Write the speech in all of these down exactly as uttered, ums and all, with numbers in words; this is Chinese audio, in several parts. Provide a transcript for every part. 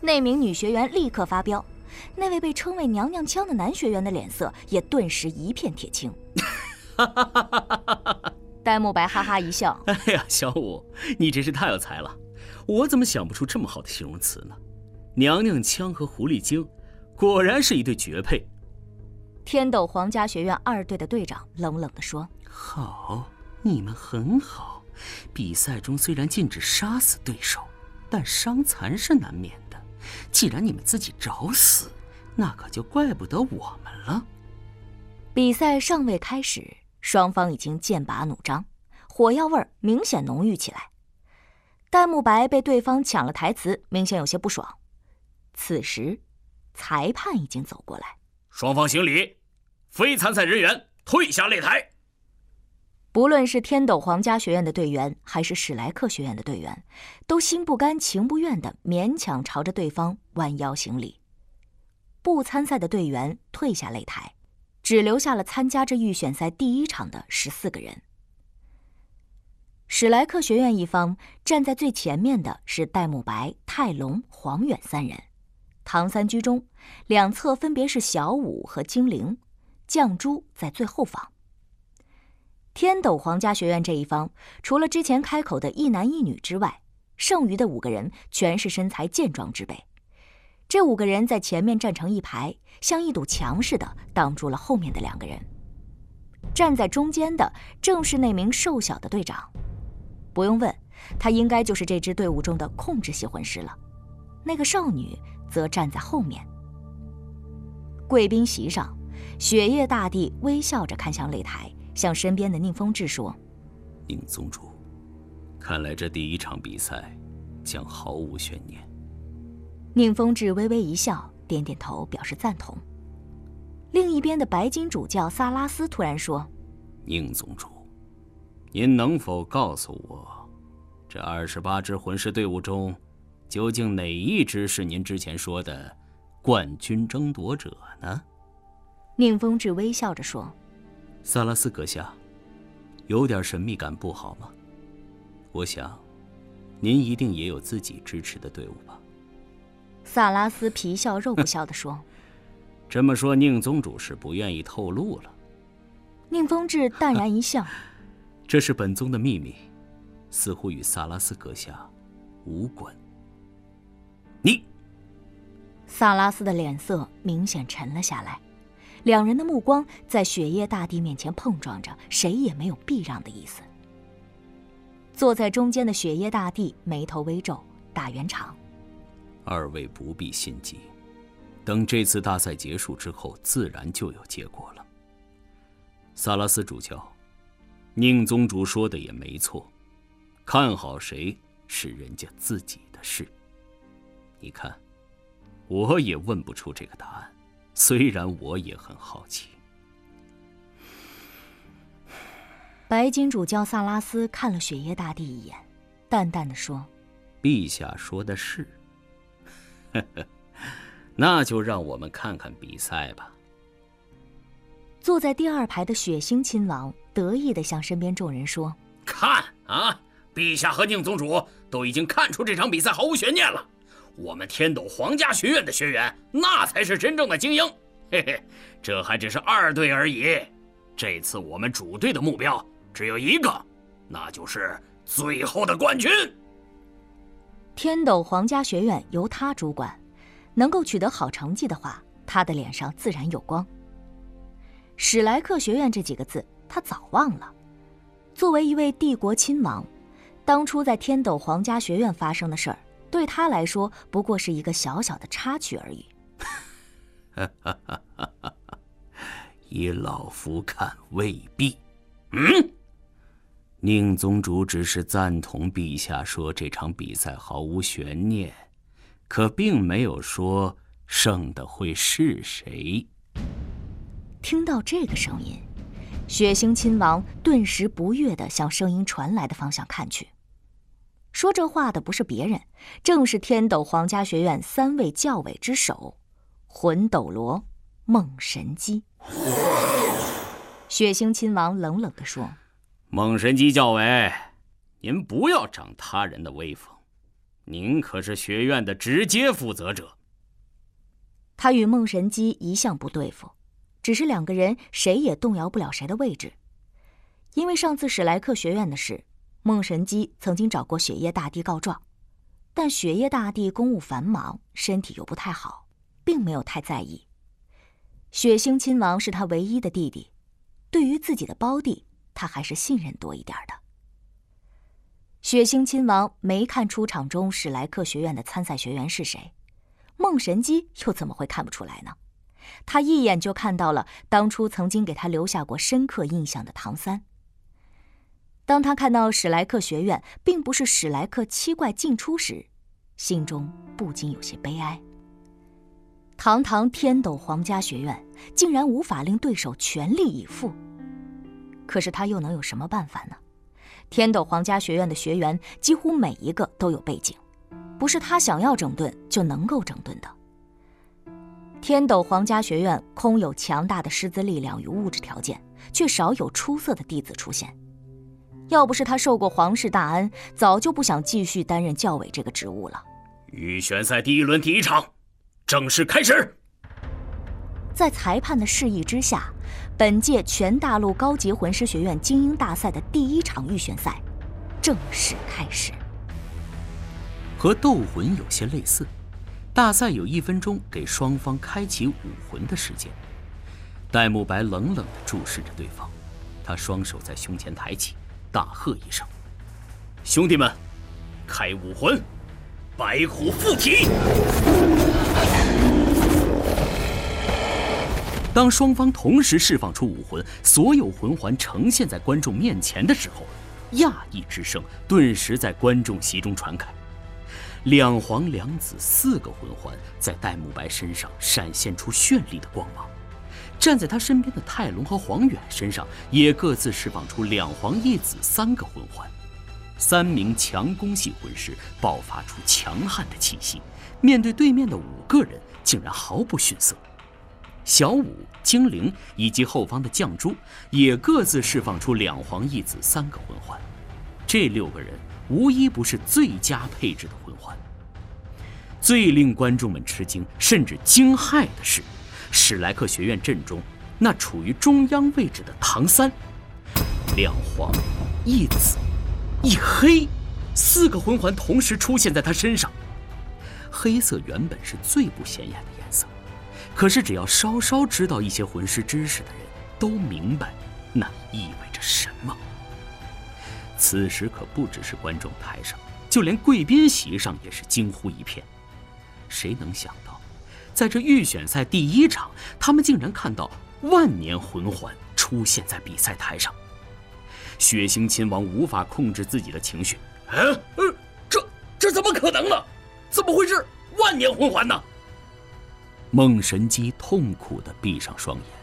那名女学员立刻发飙，那位被称为娘娘腔的男学员的脸色也顿时一片铁青。戴沐白哈哈一笑：“ 哎呀，小五，你真是太有才了，我怎么想不出这么好的形容词呢？娘娘腔和狐狸精，果然是一对绝配。” 天斗皇家学院二队的队长冷冷地说：“ 好，你们很好。比赛中虽然禁止杀死对手，但伤残是难免的。既然你们自己找死，那可就怪不得我们了。” 比赛尚未开始，双方已经剑拔弩张，火药味明显浓郁起来。戴沐白被对方抢了台词，明显有些不爽。此时，裁判已经走过来：“ 双方行礼，非参赛人员退下擂台。” 不论是天斗皇家学院的队员，还是史莱克学院的队员，都心不甘情不愿地勉强朝着对方弯腰行礼。不参赛的队员退下擂台，只留下了参加这预选赛第一场的十四个人。史莱克学院一方站在最前面的是戴沐白、泰隆、黄远三人，唐三居中，两侧分别是小舞和精灵，绛珠在最后方。天斗皇家学院这一方，除了之前开口的一男一女之外，剩余的五个人全是身材健壮之辈。这五个人在前面站成一排，像一堵墙似的挡住了后面的两个人。站在中间的正是那名瘦小的队长，不用问，他应该就是这支队伍中的控制系魂师了。那个少女则站在后面。贵宾席上，雪夜大帝微笑着看向擂台，向身边的宁风致说：“ 宁宗主，看来这第一场比赛将毫无悬念。” 宁风致微微一笑，点点头表示赞同。另一边的白金主教萨拉斯突然说：“ 宁宗主，您能否告诉我，这二十八支魂师队伍中，究竟哪一支是您之前说的冠军争夺者呢？” 宁风致微笑着说：“ 萨拉斯阁下，有点神秘感不好吗？我想，您一定也有自己支持的队伍吧？” 萨拉斯皮笑肉不笑地说：“ 这么说，宁宗主是不愿意透露了？” 宁风致淡然一笑：“ 这是本宗的秘密，似乎与萨拉斯阁下无关。”你， 萨拉斯的脸色明显沉了下来，两人的目光在雪夜大帝面前碰撞着，谁也没有避让的意思。坐在中间的雪夜大帝眉头微皱，打圆场：“ 二位不必心急，等这次大赛结束之后，自然就有结果了。萨拉斯主教，宁宗主说的也没错，看好谁是人家自己的事。你看，我也问不出这个答案，虽然我也很好奇。” 白金主教萨拉斯看了雪夜大帝一眼，淡淡的说：“ 陛下说的是。那就让我们看看比赛吧。” 坐在第二排的血腥亲王得意地向身边众人说：“ 看啊，陛下和宁宗主都已经看出这场比赛毫无悬念了。我们天斗皇家学院的学员，那才是真正的精英。嘿嘿，这还只是二队而已。这次我们主队的目标只有一个，那就是最后的冠军。 天斗皇家学院由他主管，能够取得好成绩的话，他的脸上自然有光。史莱克学院这几个字他早忘了。作为一位帝国亲王，当初在天斗皇家学院发生的事儿，对他来说不过是一个小小的插曲而已。 依老夫看未必。嗯，宁宗主只是赞同陛下说这场比赛毫无悬念，可并没有说胜的会是谁。 听到这个声音，血腥亲王顿时不悦地向声音传来的方向看去。说这话的不是别人，正是天斗皇家学院三位教委之首魂斗罗孟神基。血腥亲王冷冷地说：“ 孟神基教委，您不要长他人的威风。 您可是学院的直接负责者。 他与孟神基一向不对付，只是两个人谁也动摇不了谁的位置。因为上次史莱克学院的事，孟神基曾经找过雪夜大帝告状，但雪夜大帝公务繁忙，身体又不太好，并没有太在意。雪星亲王是他唯一的弟弟，对于自己的胞弟，他还是信任多一点的。雪星亲王没看出场中史莱克学院的参赛学员是谁，孟神基又怎么会看不出来呢？他一眼就看到了当初曾经给他留下过深刻印象的唐三。当他看到史莱克学院并不是史莱克七怪进出时，心中不禁有些悲哀。堂堂天斗皇家学院竟然无法令对手全力以赴，可是他又能有什么办法呢？天斗皇家学院的学员几乎每一个都有背景，不是他想要整顿就能够整顿的。天斗皇家学院空有强大的师资力量与物质条件，却少有出色的弟子出现。要不是他受过皇室大恩，早就不想继续担任教委这个职务了。 预选赛第一轮第一场正式开始。 在裁判的示意之下，本届全大陆高级魂师学院精英大赛的第一场预选赛正式开始。 和斗魂有些类似，大赛有一分钟给双方开启武魂的时间。戴沐白冷冷地注视着对方，他双手在胸前抬起，大喝一声：“ 兄弟们，开武魂，白虎附体！” 当双方同时释放出武魂，所有魂环呈现在观众面前的时候，讶异之声顿时在观众席中传开。两黄两紫四个魂环在戴沐白身上闪现出绚丽的光芒，站在他身边的泰隆和黄远身上也各自释放出两黄一紫三个魂环。三名强攻系魂师爆发出强悍的气息，面对对面的五个人竟然毫不逊色。小舞、精灵以及后方的绛珠也各自释放出两黄一紫三个魂环，这六个人无一不是最佳配置的魂环。最令观众们吃惊甚至惊骇的是，史莱克学院阵中那处于中央位置的唐三，两黄一紫一黑，四个魂环同时出现在他身上。黑色原本是最不显眼的颜色，可是只要稍稍知道一些魂师知识的人都明白那意味着什么。此时可不只是观众台上，就连贵宾席上也是惊呼一片。谁能想到，在这预选赛第一场，他们竟然看到万年魂环出现在比赛台上。血腥亲王无法控制自己的情绪， 啊，呃，这这怎么可能呢？怎么会是万年魂环呢？ 孟神基痛苦地闭上双眼。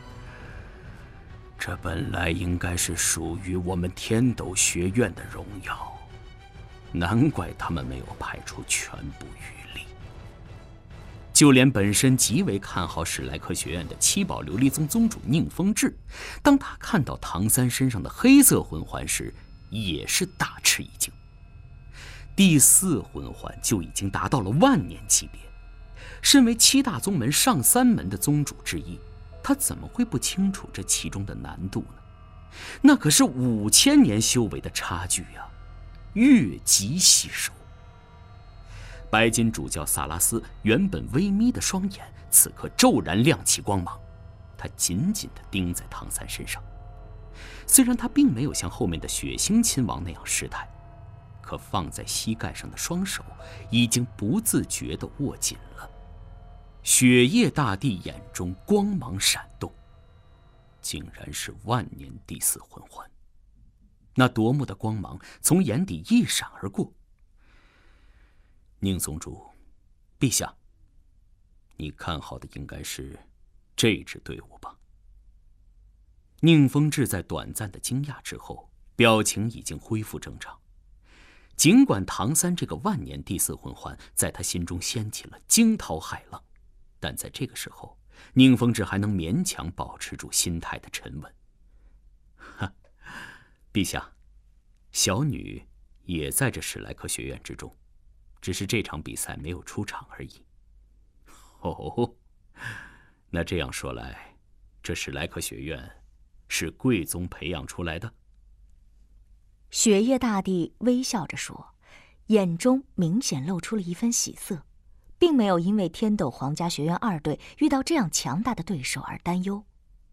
这本来应该是属于我们天斗学院的荣耀，难怪他们没有派出全部余力。就连本身极为看好史莱克学院的七宝琉璃宗宗主宁风致，当他看到唐三身上的黑色魂环时，也是大吃一惊。第四魂环就已经达到了万年级别，身为七大宗门上三门的宗主之一，他怎么会不清楚这其中的难度呢？那可是五千年修为的差距呀，越级吸收。白金主教萨拉斯原本微眯的双眼，此刻骤然亮起光芒，他紧紧地盯在唐三身上。虽然他并没有像后面的血腥亲王那样失态，可放在膝盖上的双手已经不自觉地握紧了。雪夜大帝眼中光芒闪动，竟然是万年第四魂环。那夺目的光芒从眼底一闪而过。宁宗主，陛下，你看好的应该是这支队伍吧？宁风致在短暂的惊讶之后，表情已经恢复正常。尽管唐三这个万年第四魂环在他心中掀起了惊涛骇浪，但在这个时候，宁风致还能勉强保持住心态的沉稳。哈，陛下，小女也在这史莱克学院之中， 只是这场比赛没有出场而已。哦，那这样说来，这史莱克学院是贵宗培养出来的？ 雪夜大帝微笑着说，眼中明显露出了一分喜色，并没有因为天斗皇家学院二队遇到这样强大的对手而担忧。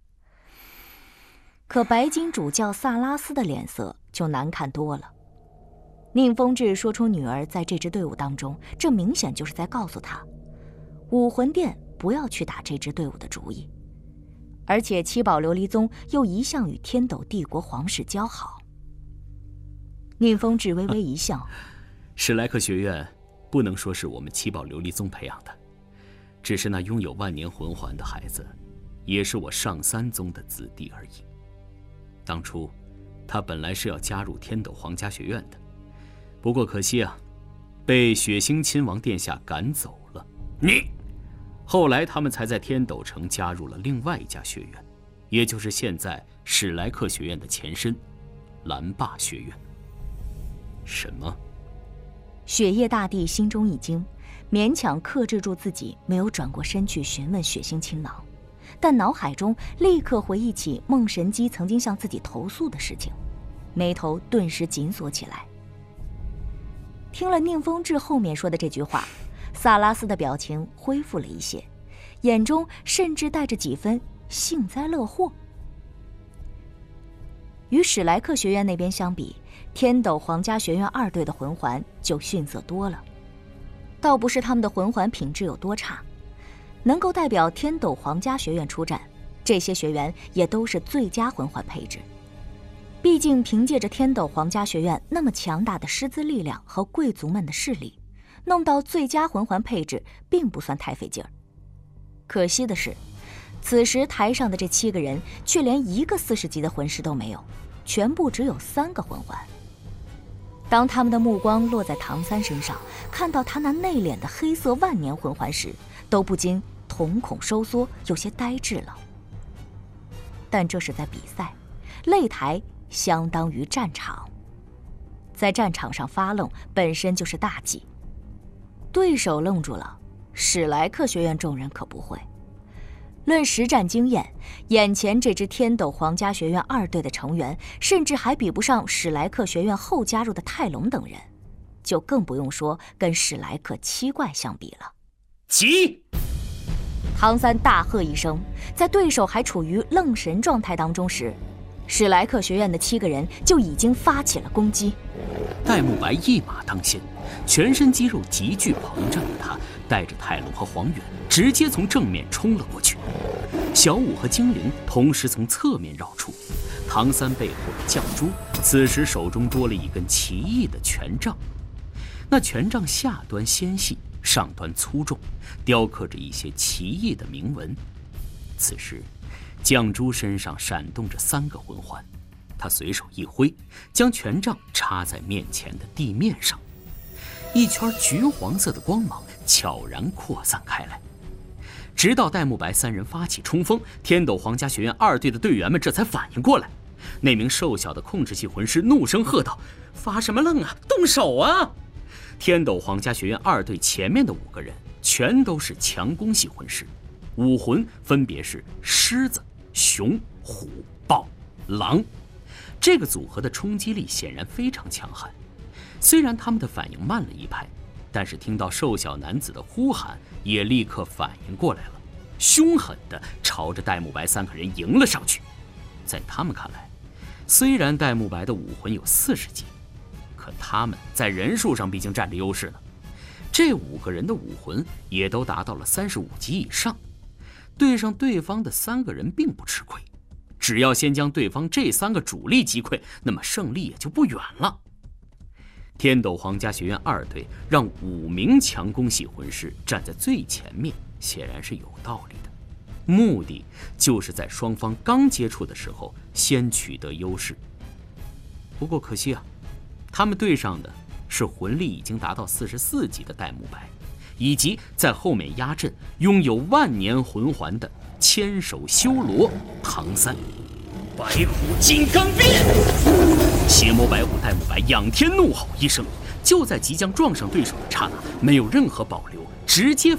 可白金主教萨拉斯的脸色就难看多了。宁风致说出女儿在这支队伍当中，这明显就是在告诉他，武魂殿不要去打这支队伍的主意。而且七宝琉璃宗又一向与天斗帝国皇室交好。宁风致微微一笑， 史莱克学院不能说是我们七宝琉璃宗培养的，只是那拥有万年魂环的孩子，也是我上三宗的子弟而已。当初他本来是要加入天斗皇家学院的，不过可惜啊，被血腥亲王殿下赶走了。 你， 后来他们才在天斗城加入了另外一家学院，也就是现在史莱克学院的前身蓝霸学院。什么？ 雪夜大帝心中一惊，勉强克制住自己没有转过身去询问血腥亲王，但脑海中立刻回忆起梦神姬曾经向自己投诉的事情，眉头顿时紧锁起来。听了宁风致后面说的这句话，萨拉斯的表情恢复了一些，眼中甚至带着几分幸灾乐祸。与史莱克学院那边相比，天斗皇家学院二队的魂环就逊色多了。倒不是他们的魂环品质有多差，能够代表天斗皇家学院出战，这些学员也都是最佳魂环配置。毕竟凭借着天斗皇家学院那么强大的师资力量和贵族们的势力，弄到最佳魂环配置并不算太费劲儿。可惜的是，此时台上的这七个人却连一个四十级的魂师都没有，全部只有三个魂环。当他们的目光落在唐三身上，看到他那内敛的黑色万年魂环时，都不禁瞳孔收缩，有些呆滞了。但这是在比赛，擂台相当于战场，在战场上发愣本身就是大忌。对手愣住了，史莱克学院众人可不会。论实战经验，眼前这支天斗皇家学院二队的成员，甚至还比不上史莱克学院后加入的泰隆等人，就更不用说跟史莱克七怪相比了。 起！ 唐三大喝一声，在对手还处于愣神状态当中时，史莱克学院的七个人就已经发起了攻击。 戴沐白一马当先，全身肌肉急剧膨胀的他，带着泰隆和黄远直接从正面冲了过去。小舞和精灵同时从侧面绕出，唐三背后的绛珠此时手中多了一根奇异的权杖，那权杖下端纤细，上端粗重，雕刻着一些奇异的铭文。此时绛珠身上闪动着三个魂环，他随手一挥，将权杖插在面前的地面上，一圈橘黄色的光芒悄然扩散开来。直到戴沐白三人发起冲锋，天斗皇家学院二队的队员们这才反应过来。那名瘦小的控制系魂师怒声喝道：“发什么愣啊，动手啊！”天斗皇家学院二队前面的五个人全都是强攻系魂师，武魂分别是狮子、熊、虎、豹、狼，这个组合的冲击力显然非常强悍。虽然他们的反应慢了一拍，但是听到瘦小男子的呼喊，也立刻反应过来了，凶狠地朝着戴沐白三个人迎了上去。在他们看来，虽然戴沐白的武魂有四十级，可他们在人数上毕竟占着优势呢。这五个人的武魂也都达到了三十五级以上，对上对方的三个人并不吃亏。只要先将对方这三个主力击溃，那么胜利也就不远了。天斗皇家学院二队让五名强攻系魂师站在最前面，显然是有道理的，目的就是在双方刚接触的时候先取得优势。不过可惜啊，他们对上的是魂力已经达到四十四级的戴沐白，以及在后面压阵拥有万年魂环的千手修罗唐三。 白虎金刚变！ 邪魔白虎戴沐白仰天怒吼一声， 就在即将撞上对手的刹那，没有任何保留，直接